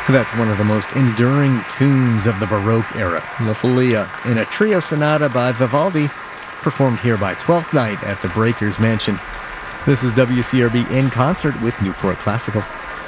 That's one of the most enduring tunes of the Baroque era, La Follia, in a trio sonata by Vivaldi, performed here by Twelfth Night at the Breakers Mansion. This is WCRB in concert with Newport Classical.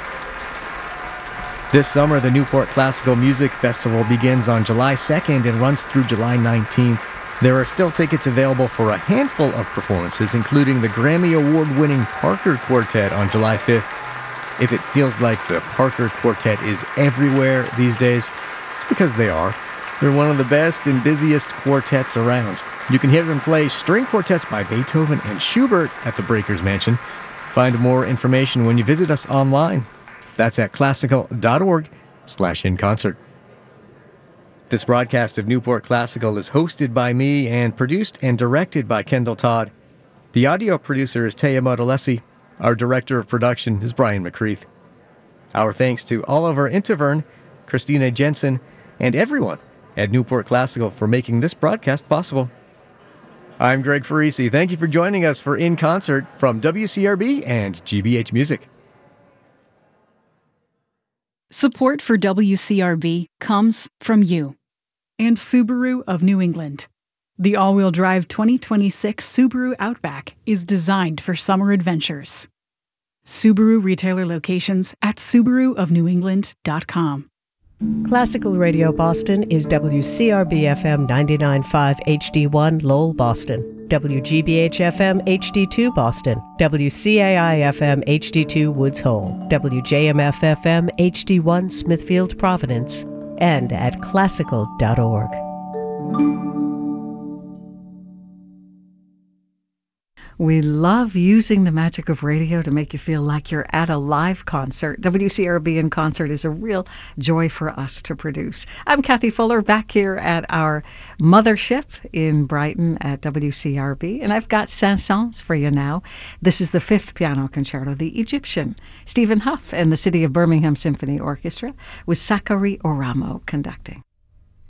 This summer, the Newport Classical Music Festival begins on July 2nd and runs through July 19th. There are still tickets available for a handful of performances, including the Grammy Award-winning Parker Quartet on July 5th. If it feels like the Parker Quartet is everywhere these days, it's because they are. They're one of the best and busiest quartets around. You can hear them play string quartets by Beethoven and Schubert at the Breakers Mansion. Find more information when you visit us online. That's at classical.org/inconcert. This broadcast of Newport Classical is hosted by me and produced and directed by Kendall Todd. The audio producer is Taya Modolesi. Our director of production is Brian McCreath. Our thanks to Oliver Intervern, Christina Jensen, and everyone at Newport Classical for making this broadcast possible. I'm Greg Farisi. Thank you for joining us for In Concert from WCRB and GBH Music. Support for WCRB comes from you and Subaru of New England. The all-wheel drive 2026 Subaru Outback is designed for summer adventures. Subaru retailer locations at SubaruofNewEngland.com. Classical Radio Boston is WCRB-FM 99.5 HD1 Lowell, Boston, WGBH-FM HD2 Boston, WCAI-FM HD2 Woods Hole, WJMF-FM HD1 Smithfield, Providence, and at classical.org. We love using the magic of radio to make you feel like you're at a live concert. WCRB in Concert is a real joy for us to produce. I'm Kathy Fuller, back here at our mothership in Brighton at WCRB, and I've got Saint-Saëns for you now. This is the 5th piano concerto, the Egyptian. Stephen Huff and the City of Birmingham Symphony Orchestra with Sakari Oramo conducting.